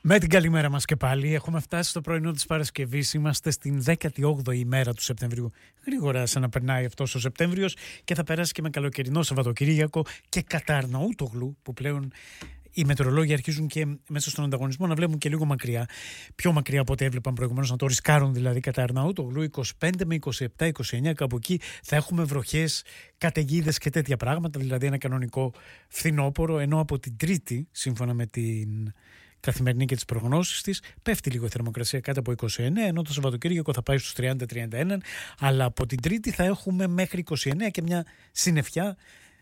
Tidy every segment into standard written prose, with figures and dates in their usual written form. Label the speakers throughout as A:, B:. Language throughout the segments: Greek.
A: Με την καλημέρα μας και πάλι. Έχουμε φτάσει στο πρωινό της Παρασκευής. Είμαστε στην 18η ημέρα του Σεπτεμβρίου. Γρήγορα σαν να περνάει αυτός ο Σεπτέμβριος και θα περάσει και με καλοκαιρινό Σαββατοκύριακο και Καταρναούτογλου, που πλέον οι μετεωρολόγοι αρχίζουν και μέσα στον ανταγωνισμό να βλέπουν και λίγο μακριά. Πιο μακριά από ό,τι έβλεπαν προηγουμένως, να το ρισκάρουν δηλαδή. Καταρναούτογλου 25 με 27-29, κάπου εκεί θα έχουμε βροχές, καταιγίδες και τέτοια πράγματα. Δηλαδή ένα κανονικό φθινόπωρο, ενώ από την Τρίτη, σύμφωνα με την καθημερινή και τις προγνώσεις της, πέφτει λίγο η θερμοκρασία κάτω από 29, ενώ το Σαββατοκύριακο θα πάει στους 30-31, αλλά από την Τρίτη θα έχουμε μέχρι 29 και μια συννεφιά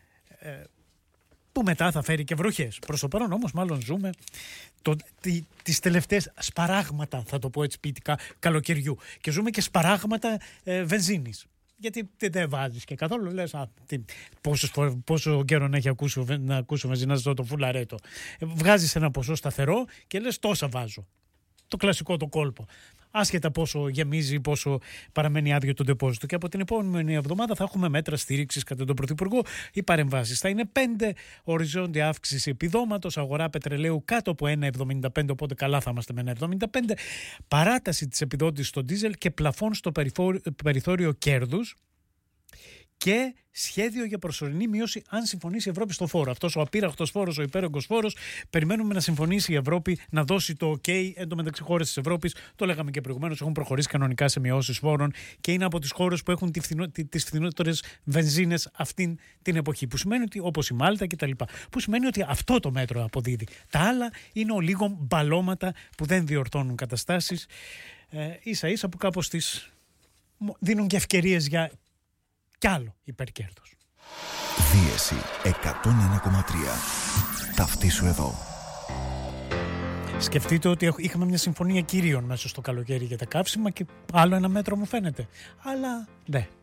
A: που μετά θα φέρει και βροχές. Προς το παρόν όμως μάλλον ζούμε τις τελευταίες σπαράγματα, θα το πω έτσι ποιητικά, καλοκαιριού, και ζούμε και σπαράγματα βενζίνης. Γιατί δεν βάζεις και καθόλου, λες πόσο καιρό να έχει να ακούσω βενζίνα το φουλαρέτο. Βγάζεις ένα ποσό σταθερό και λες τόσα βάζω. Το κλασικό το κόλπο. Άσχετα πόσο γεμίζει, πόσο παραμένει άδειο το ντεπόζιτο. Και από την επόμενη εβδομάδα θα έχουμε μέτρα στήριξης κατά τον Πρωθυπουργό. Οι παρεμβάσεις θα είναι 5, οριζόντια αύξηση επιδόματος, αγορά πετρελαίου κάτω από 1,75, οπότε καλά θα είμαστε με 1,75. Παράταση της επιδότησης στο ντίζελ και πλαφών στο περιθώριο κέρδους. Και σχέδιο για προσωρινή μείωση αν συμφωνήσει η Ευρώπη στο φόρο. Αυτός ο απείραχτος φόρος, ο υπέρογκος φόρος, περιμένουμε να συμφωνήσει η Ευρώπη, να δώσει το OK. Εν τω μεταξύ, χώρες της Ευρώπης, το λέγαμε και προηγουμένως, έχουν προχωρήσει κανονικά σε μειώσεις φόρων και είναι από τις χώρες που έχουν τις φθηνότερες βενζίνες αυτήν την εποχή. Που σημαίνει ότι, όπως η Μάλτα κτλ. Που σημαίνει ότι αυτό το μέτρο αποδίδει. Τα άλλα είναι λίγο μπαλώματα που δεν διορθώνουν καταστάσεις. Ίσα-ίσα που κάπως τις δίνουν και ευκαιρίες για κι άλλο υπερκέρδος.
B: Δίεση 101,3. Ταυτίσου εδώ.
A: Σκεφτείτε ότι είχαμε μια συμφωνία κυρίων μέσα στο καλοκαίρι για τα καύσιμα και άλλο ένα μέτρο μου φαίνεται. Αλλά ναι.